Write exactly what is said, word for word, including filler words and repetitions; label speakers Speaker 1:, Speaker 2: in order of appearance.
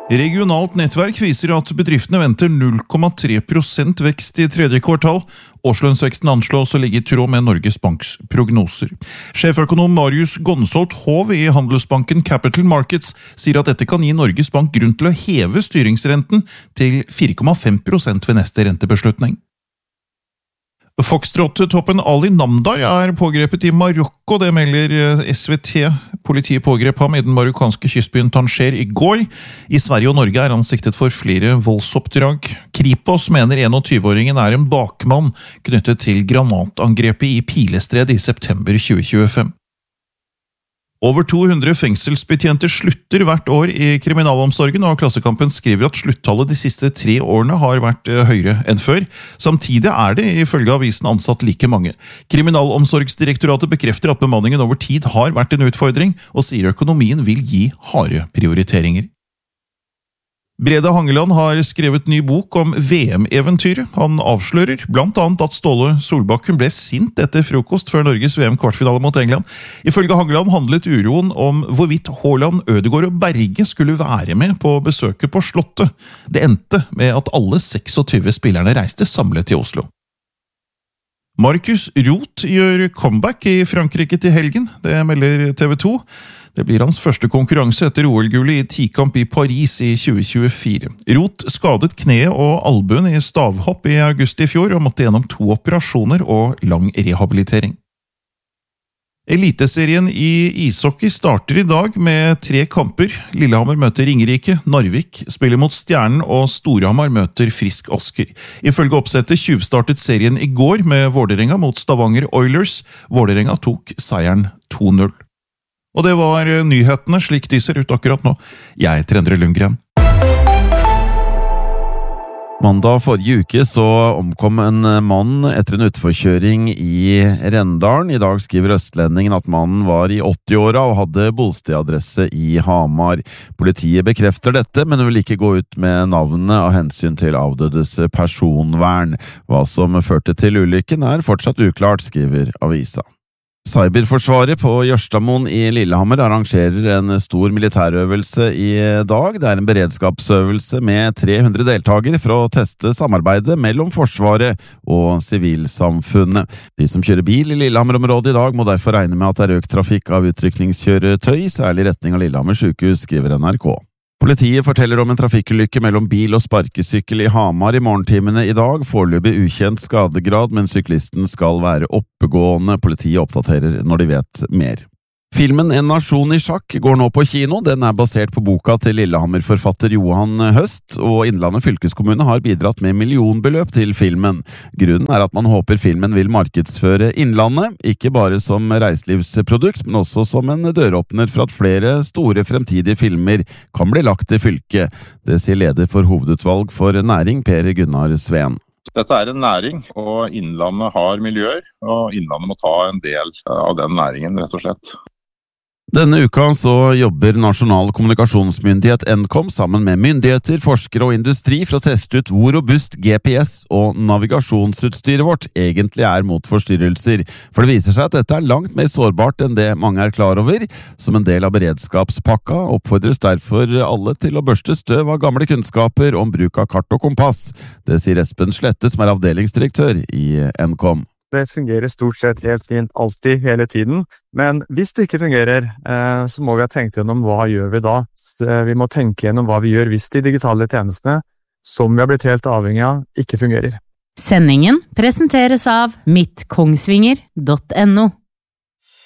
Speaker 1: Regionalt nettverk viser at bedriftene venter null komma tre prosent vekst i tredje kvartal. Årslønnsveksten anslås å ligge i tråd med Norges Banks prognoser. Sjeføkonom Marius Gonsholt Hov i Handelsbanken Capital Markets sier at dette kan gi Norges Bank grunn til å heve styringsrenten til fire komma fem prosent ved neste rentebeslutning. Foxtrot-toppen Ali Namdar er pågrepet i Marokko, det melder S V T. Politiet pågrep ham i den marokkanske kystbyen Tanger i går. I Sverige og Norge er han siktet for flere voldsoppdrag. Kripos mener tjueåringen er en bakmann knyttet til granatangrepet i Pilestred i september tjue tjuefem. Over to hundre fengselsbetjenter slutter hvert år i kriminalomsorgen, og Klassekampen skriver at sluttallet de siste tre årene har vært høyere enn før. Samtidig er det ifølge avisen ansatt like mange. Kriminalomsorgsdirektoratet bekrefter at bemanningen over tid har vært en utfordring, og sier økonomien vil gi harde prioriteringer. Brede Hangeland har skrevet ny bok om V M-eventyret. Han avslører blant annet at Ståle Solbakken ble sint etter frokost før Norges V M-kvartfinale mot England. Ifølge Hangeland handlet uroen om hvorvidt Haaland, Ødegaard og Berge skulle være med på besøket på Slottet. Det endte med at alle seksogtyve spillerne reiste samlet til Oslo. Markus Roth gjør comeback i Frankrike til helgen, det melder T V to. Det blir hans første konkurranse etter O L-gullet i tikamp i Paris i tjue tjuefire. Roth skadet kneet og albuen i stavhopp i august i fjor og måtte gjennom to operasjoner og lang rehabilitering. Eliteserien i ishockey starter i dag med tre kamper. Lillehammer møter Ringerike, Narvik spiller mot Stjernen og Storhamar møter Frisk Asker. Ifølge oppsettet tjuvstartet serien i går med Vålerenga mot Stavanger Oilers. Vålerenga tok seieren to null. Og det var nyhetene slik de ser ut akkurat nå. Jeg heter Endre Lundgren.
Speaker 2: Mandag forrige uke så omkom en mann etter en utforkjøring i Rendalen. I dag skriver Østlendingen at mannen var i åtti-åra og hadde bostedadresse i Hamar. Politiet bekrefter dette, men vil ikke gå ut med navnet av hensyn til avdødes personvern. Hva som førte til ulykken er fortsatt uklart, skriver avisa. Cyberforsvaret på Jørstadmoen i Lillehammer arrangerer en stor militærøvelse i dag. Det er en beredskapsøvelse med tre hundre deltagere for å teste samarbeidet mellom Forsvaret og sivilsamfunnet. De som kjører bil i Lillehammer-området i dag må derfor regne med at det er økt trafikk av utrykningskjøretøy, særlig i retning av Lillehammer sykehus, skriver N R K. Politiet forteller om en trafikkulykke mellom bil og sparkesykkel i Hamar i morgentimene i dag. Foreløpig ukjent skadegrad, men syklisten skal være oppegående. Politiet oppdaterer når de vet mer. Filmen En nasjon i sjakk går nå på kino. Den er basert på boka til Lillehammer-forfatter Johan Høst, og Innlandet fylkeskommune har bidratt med millionbeløp til filmen. Grunnen er at man håper filmen vil markedsføre Innlandet, ikke bare som reiselivsprodukt, men også som en døråpner for at flere store fremtidige filmer kan bli lagt til fylket. Det sier leder for hovedutvalg for næring, Per Gunnar Sveen.
Speaker 3: Dette er en næring, og Innlandet har miljøer, og Innlandet må ta en del av den næringen, rett og slett.
Speaker 2: Denne uka så jobber Nasjonal kommunikasjonsmyndighet Nkom sammen med myndigheter, forskere og industri for å teste ut hvor robust G P S og navigasjonsutstyret vårt egentlig er mot forstyrrelser. For det viser seg at dette er langt mer sårbart enn det mange er klar over. Som en del av beredskapspakka oppfordres derfor alle til å børste støv av gamle kunnskaper om bruk av kart og kompass. Det sier Espen Slette, som er avdelingsdirektør i Nkom.
Speaker 4: Det fungerer stort sett helt fint, alltid, hele tiden. Men hvis det ikke fungerer, så må vi ha tenkt gjennom hva gjør vi da. Vi må tenke gjennom hva vi gjør hvis de digitale tjenestene, som vi har blitt helt avhengig av, ikke fungerer.
Speaker 5: Sendingen presenteres av mitt kongsvinger punktum no.